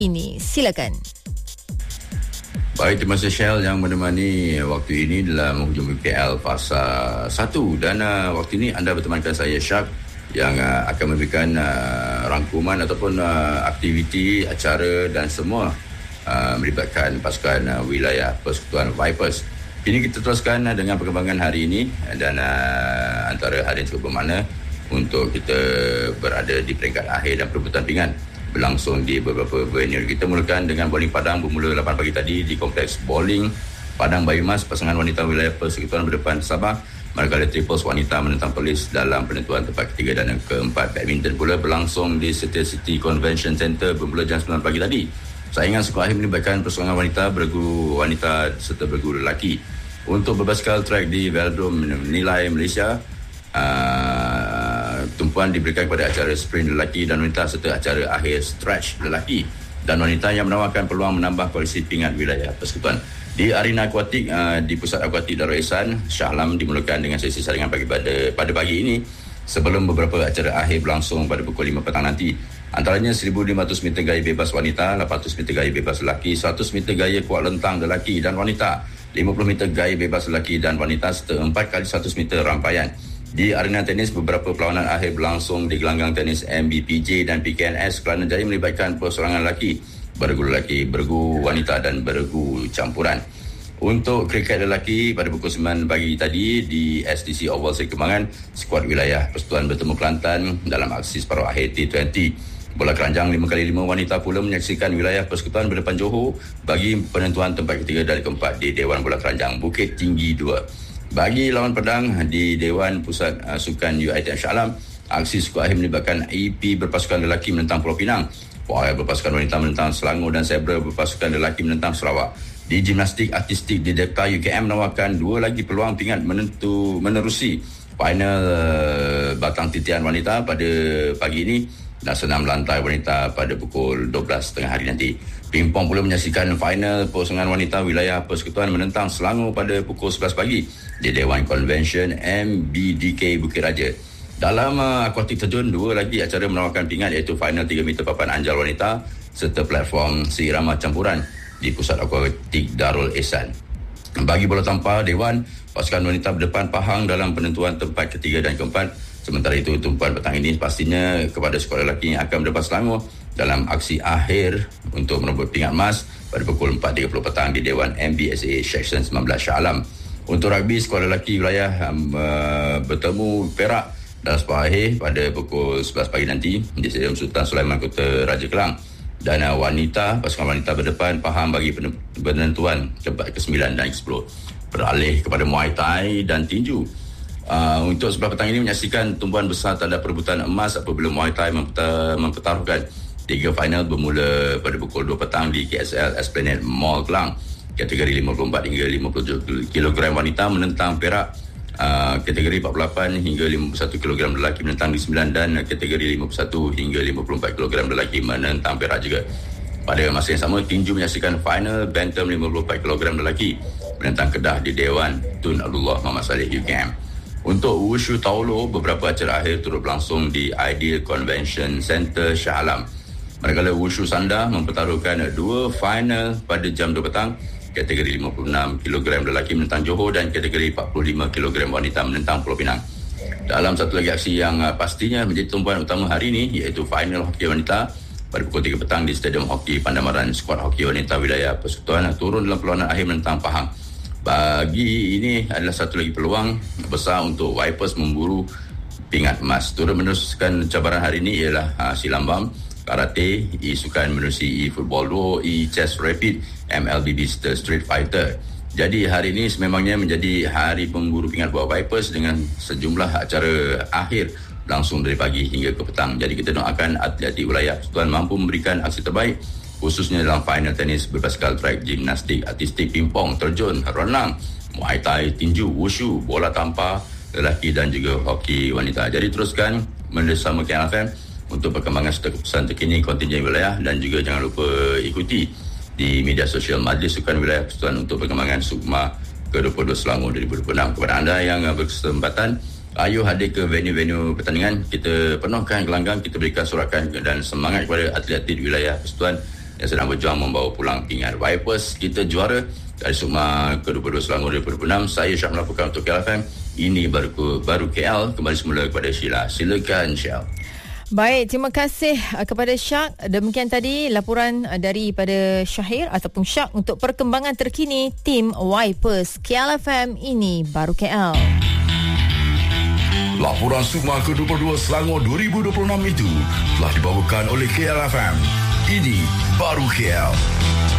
ini. Silakan. Baik, terima kasih Shell yang menemani waktu ini dalam menghujung PKL fasa 1 dan waktu ini anda bertemankan saya Syak yang akan memberikan rangkuman ataupun aktiviti, acara dan semua melibatkan pasukan wilayah Persekutuan Vipers. Ini kita teruskan dengan perkembangan hari ini dan antara hari yang cukup bermakna untuk kita berada di peringkat akhir dan perebutan pingat berlangsung di beberapa venue. Kita mulakan dengan bowling Padang bermula 8 pagi tadi di Kompleks Bowling Padang Bayu Mas. Pasangan wanita wilayah Persekutuan berdepan Sabah, manakala triples wanita menentang Perlis dalam penentuan tempat ketiga dan yang keempat. Badminton pula berlangsung di Setia City Convention Centre bermula jam 9 pagi tadi. Saingan skor akhir melibatkan persoalangan wanita, bergu wanita serta bergu lelaki. Untuk berbasikal track di Velodrome Nilai Malaysia, tumpuan diberikan kepada acara sprint lelaki dan wanita serta acara akhir stretch lelaki dan wanita yang menawarkan peluang menambah koleksi pingat wilayah Persekutuan. Di arena akuatik di Pusat Akuatik Darul Ihsan, Shah Alam dimulakan dengan sesi saringan pada pagi ini sebelum beberapa acara akhir berlangsung pada pukul 5 petang nanti. Antaranya 1,500 meter gaya bebas wanita, 800 meter gaya bebas lelaki, 100 meter gaya kuat lentang lelaki dan wanita, 50 meter gaya bebas lelaki dan wanita serta 4 kali 100 meter rampaian. Di arena tenis, beberapa perlawanan akhir berlangsung di gelanggang tenis MBPJ dan PKNS Kelana Jaya melibatkan persoalangan lelaki, bergu wanita dan bergu campuran. Untuk kriket lelaki, pada pukul 9 pagi tadi di SDC Oval Seri Kembangan, skuad wilayah Persekutuan bertemu Kelantan dalam aksi separuh akhir T20. Bola keranjang 5x5 wanita pula menyaksikan wilayah Persekutuan berdepan Johor bagi penentuan tempat ketiga dan keempat di Dewan Bola Keranjang Bukit Tinggi 2. Bagi lawan pedang di Dewan Pusat Sukan UiTM Shah Alam, aksi skor akhir melibatkan EP berpasukan lelaki menentang Pulau Pinang, Puai berpasukan wanita menentang Selangor dan Zebra berpasukan lelaki menentang Sarawak. Di gimnastik artistik di Delta UKM menawarkan dua lagi peluang pingat menerusi final batang titian wanita pada pagi ini dan senam lantai wanita pada pukul 12 tengah hari nanti. Pingpong pula menyaksikan final pasangan wanita wilayah Persekutuan menentang Selangor pada pukul 11 pagi di Dewan Convention MBDK Bukit Raja. Dalam akuatik terjun, dua lagi acara menawarkan pingat iaitu final 3 meter papan anjal wanita serta platform seirama campuran di Pusat Akuatik Darul Ihsan. Bagi bola tampar Dewan, pasukan wanita berdepan Pahang dalam penentuan tempat ketiga dan keempat. Sementara itu, tumpuan petang ini pastinya kepada skuad lelaki yang akan berdepan Selangor dalam aksi akhir untuk merebut pingat emas pada pukul 4.30 petang di Dewan MBSA Section 19 Shah Alam. Untuk rugby, skuad lelaki wilayah bertemu Perak dalam separuh akhir pada pukul 11 pagi nanti di Stadium Sultan Sulaiman Kota Raja Kelang. Dan wanita, pasukan wanita berdepan Pahang bagi penentuan tempat ke-9 dan ke-10. Beralih kepada Muay Thai dan tinju. Untuk sebelah petang ini menyaksikan tumpuan besar tanda perebutan emas apabila Muay Thai mempertaruhkan 3 final bermula pada pukul 2 petang di KSL Esplanade Mall Kelang. Kategori 54 hingga 57 kg wanita menentang Perak, kategori 48 hingga 51 kg lelaki menentang Negeri Sembilan dan kategori 51 hingga 54 kg lelaki menentang Perak juga. Pada masa yang sama, tinju menyaksikan final bantam 54 kg lelaki menentang Kedah di Dewan Tun Abdullah Muhammad Saleh UKM. Untuk Wushu Taolo, beberapa acara akhir turut berlangsung di Ideal Convention Centre Shah Alam. Manakala Wushu Sanda mempertaruhkan 2 final pada jam 2 petang, kategori 56 kg lelaki menentang Johor dan kategori 45 kg wanita menentang Pulau Pinang. Dalam satu lagi aksi yang pastinya menjadi tumpuan utama hari ini iaitu final hoki wanita pada pukul 3 petang di Stadium Hoki Pandamaran, skuad hoki wanita wilayah Persekutuan turun dalam perlawanan akhir menentang Pahang. Bagi ini adalah satu lagi peluang besar untuk Vipers memburu pingat emas. Turut meneruskan cabaran hari ini ialah silambam, karate, e-sukan menerusi e-football duo, e-chess rapid, MLBB Street Fighter. Jadi hari ini sememangnya menjadi hari pemburu pingat buat Vipers dengan sejumlah acara akhir langsung dari pagi hingga ke petang. Jadi kita doakan atlet wilayah Persekutuan mampu memberikan aksi terbaik khususnya dalam final tenis, berbasikal track, gimnastik, artistik, pingpong, terjun, renang, Muay Thai, tinju, wushu, bola tampar lelaki dan juga hoki wanita. Jadi teruskan bersama KLFM untuk perkembangan serta keputusan terkini kontingen wilayah dan juga jangan lupa ikuti di media sosial Majlis Sukan Wilayah Persekutuan untuk perkembangan SUKMA ke-22 Selangor 2026. Kepada anda yang berkesempatan, ayo hadir ke venue-venue pertandingan, kita penuhkan gelanggang, kita berikan sorakan dan semangat kepada atlet-atlet wilayah Persekutuan yang sedang berjuang membawa pulang pingat Vipers. Kita juara dari Sukma ke-22 Selangor 2026. Saya Syah melaporkan untuk KLFM. Ini baru KL. Kembali semula kepada Sheila. Silakan Syah. Baik, terima kasih kepada Syak. Demikian tadi laporan daripada Syahir ataupun Syak untuk perkembangan terkini tim Vipers. KLFM, ini baru KL. Laporan Sukma ke-22 Selangor 2026 itu telah dibawakan oleh KLFM. Ini baru KL.